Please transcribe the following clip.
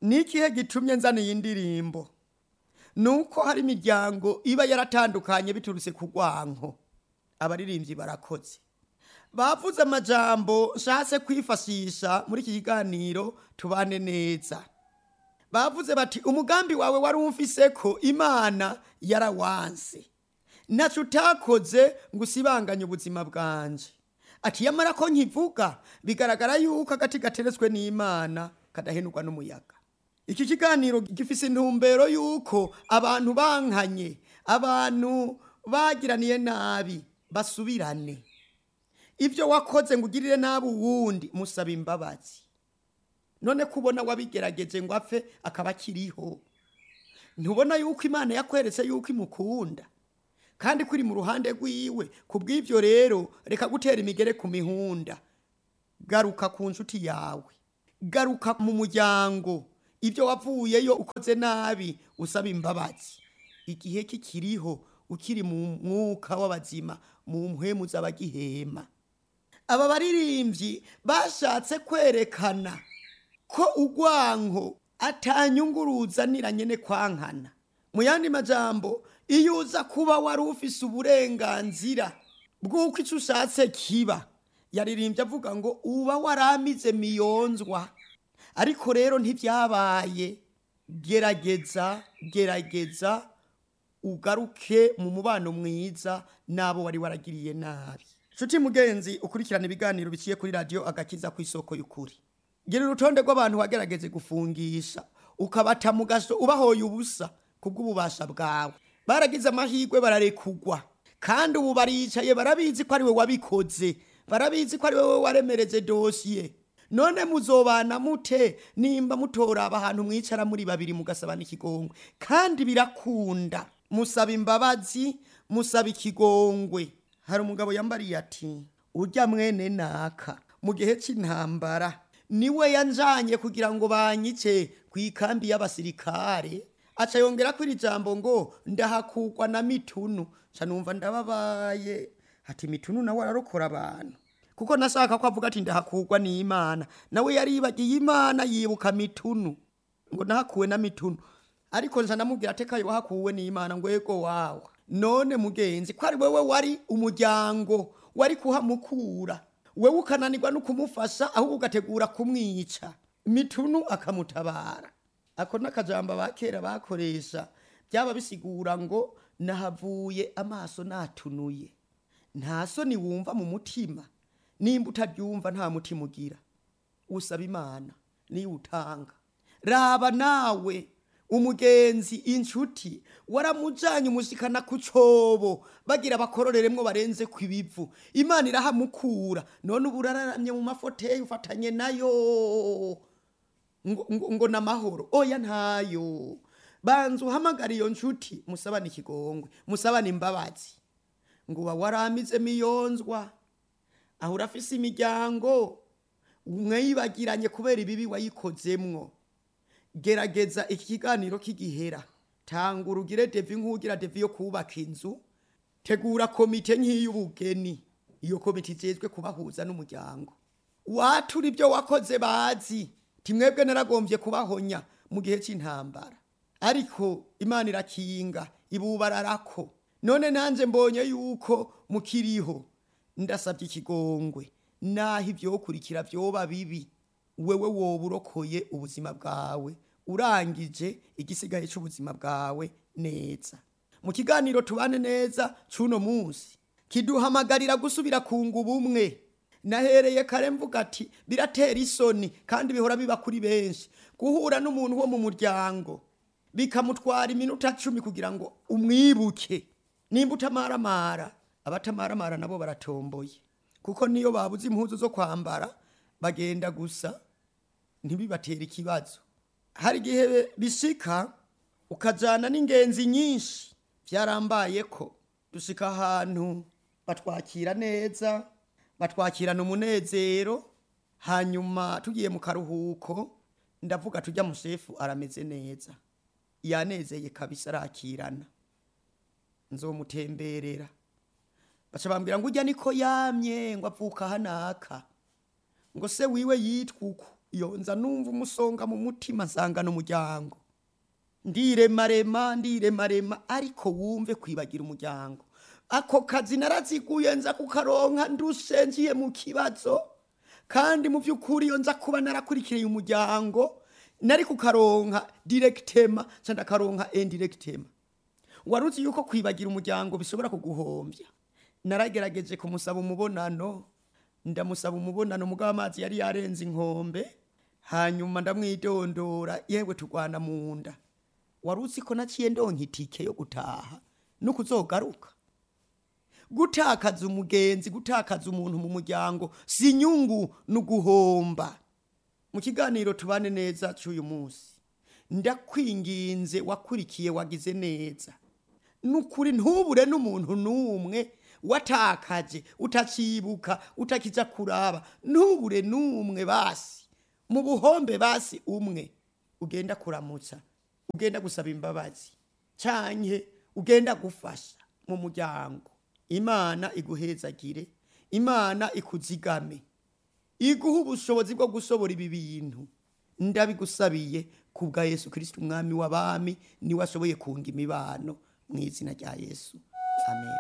n'ikihe gitumye nzana iyi ndirimbo nuko hari imiryango iba yaratandukanye biturutse ku rwanko. Abaririmbyi barakoze, bavuze amajambo nshatse kwifashisha muri iki kiganiro tubane neza. Bavuze bati umugambi wawe wari umfise ko Imana yarawanse, ntaco utakoze ngo usibanganye ubuzima bwanje. Ati yamara ko nkivuga bigaragara yuko agati gateretswe n'Imana kadahenurwa n'umuyaga. Iki kiganiro gifise intumbero yuko abantu bankanye, abantu bagiraniye nabi basubirane. Ivyo wakoze ngo ugirire nabi uwundi musaba imbabazi. None kubona wabigerageje ngo apfe akaba akiriho, ntubona yuko Imana yakweretse yuko imukunda kandi kuri mu ruhande rwiwe? Kubw'ivyo rero reka gutera imigere ku mihunda, garuka ku nshuti yawe, garuka mu muryango. Ivyo wavuyeyo ukoze nabi usaba imbabazi. Igihe kikiriho, ukiri mu mwuka w'abazima, mu mpwemu z'abagihema. Aba baririmbyi bashatse kwerekana ko urwanko atanyunguruza niranyene kwankana. Mu yandi majambo, iyo uza kuba wari ufise uburenganzira bw'uko ico ushatse kiba, yaririmbye avuga ngo uba waramize miyonzwa. Ariko rero ntivyabaye. Gerageza ugaruke mu mubano mwiza nabo wari waragiriye nabi. Nshuti mugenzi ukurikirana ibiganiro biciye kuri radio Agakiza ku isoko y'ukuri, gira urutonde rw'abantu wagerageze gufungisha ukabata mu gaso ubahoye ubusa kubw'ububasha bwawe. Baragize amahirwe bararekugwa, kandi ubu baricaye barabizi ko ari we wabikoze, barabizi ko ari wewe waremereze dosiye. None muzobana mute nimba mutora ahantu mwicara muri babiri mugasabana ikigongwe? Kandi birakunda, musaba imbabazi, musaba ikigongwe. Hari umugabo yambariye ati urya mwene naka mu gihe c'intambara niwe yanjanye kugira ngo banyice kwikambi y'abasirikare. Aca yongera kuri jambo ngo ndahakugwa na mitunu. Ca numva ndababaye. Ati mitunu nawe ararokora abantu, kuko nashaka ko avuga ati ndahakugwa n'Imana. Nawe yaribagiye Imana yibuka mitunu ngo nahakuwe na mitunu. Ariko nja namubwira atekayo wahakuwe n'Imana ngo yego wawe. None mugenzi, ko ari wewe wari umuryango wari kuhamukura, wewe ukananirwa no kumufasha ahubwo ugategura kumwica, mitunu akamutabara. Ako nakajamba bakera bakoresha byaba bisigura ngo nahavuye amaso natunuye. Nta soni wumva mu mutima, nimba utabyumva nta mutima ugira. Usaba Imana ni utanga. Raba nawe umugenzi, inshuti waramujanye umushikana ku cobo bagira bakororeremwo barenze kwibivu. Imana irahamukura, none uburaramye mu mafoteye ufatanye nayo ngo namahoro. Oya ntayo. Banzu hamagara iyo nshuti, musabane ikigongwe, musabane imbabazi. Ngo waramize miyonzwa, aho urafise imiryango mwayibagiranye kubera ibibi wayikozemwo. Gerageza iki kiganiro kigihera, tanga urugire devi nk'ugira devi yo kubaka inzu. Tegura komite nk'iy'ubugeni, iyo komite izezwe kubahuza n'umuryango. Watura ibyo wakoze bazi, timwebwe naragombye kubahonya mu gihe c'intambara, ariko Imana irakinga ibubararako. None nanje mbonye yuko mukiriho, ndasabye ikigongwe. Naho ibyo kurikira byoba bibi, wewe woba urokoye ubuzima bwawe, urangije igisigaye c'ubuzima bwawe neza. Mu kiganiro tubane neza cuno munsi kiduhamagarira gusubira kunga ubumwe. Nahereye kare mvuga ati biratera isoni kandi bihora biba kuri benshi guhura n'umuntu wo mu muryango bikamutwara iminota 10 kugira ngo umwibuke. Nimba utamaramara, abatamaramara nabo baratomboye, kuko niyo babuze impuzu zo kwambara bagenda gusa ntibibatera ikibazo. Hari gihe bishika ukajana n'ingenzi nyinshi. Vyarambaye ko dushika ahantu batwakira neza, batwakirana umunezero, hanyuma tugiye mu karuhuko ndavuga tujya mu shefu arameze neza, yanezeye kabisa, arakirana, nzomutemberera. Baca bambwira ngo ujya niko yamye ngo avuka hanaka, ngo se wiwe yitwa uko. iyo nza numva umusonga mu mutima nsanga n'umuryango ndiremarema ariko wumve kwibagira umuryango. Ako kazi naraziguye nza kukaronka ndushe ngiye mu kibazo, kandi mu by'ukuri iyo nza kuba narakurikiriye umuryango nari kukaronka directement cyangwa ndakaronka indirectement. Waruzi yuko kwibagira umuryango bishobora kuguhombya. Naragerageje kumusaba umubonano, ndamusaba umubonano mugabo amazi yari yarenze inkombe, hanyuma ndamwidondora yewe turwana mu nda. Waruzi ko naciye ndonka itike yo gutaha no kuzogaruka. Gutakaza umugenzi, gutakaza umuntu mu muryango si inyungu n'uguhomba. Mu kiganiro tubane neza cy'uyu munsi ndakwinginze wakurikiye wagize neza, nukuri ntubure n'umuntu n'umwe watakaje utacibuka utakiza kuraba, ntubure n'umwe basi mu buhombe basi umwe ugenda kuramutsa, ugenda gusaba imbabazi canke ugenda gufasha mu muryango. Imana iguhezagire, Imana ikuzigame, iguha ubushobozi bwo gusobora ibi bintu. Ndabigusabiye kubwa Yesu Kristo umwami w'abami, ni washoboye kunga imibano mu izina rya Yesu. Amen.